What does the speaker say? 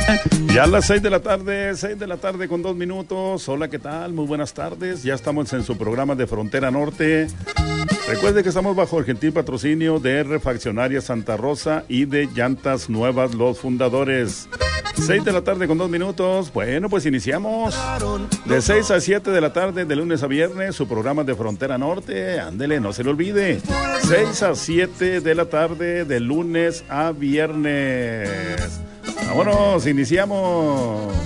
Ya a las 6 de la tarde con 2 minutos. Hola, ¿qué tal? Muy buenas tardes. Ya estamos en su programa de Frontera Norte. Recuerde que estamos bajo el gentil patrocinio de Refaccionaria Santa Rosa y de Llantas Nuevas Los Fundadores. 6 de la tarde con 2 minutos. Bueno, pues iniciamos. De 6 a 7 de la tarde, de lunes a viernes, su programa de Frontera Norte. Ándele, no se lo olvide. 6 a 7 de la tarde, de lunes a viernes. Vámonos, iniciamos.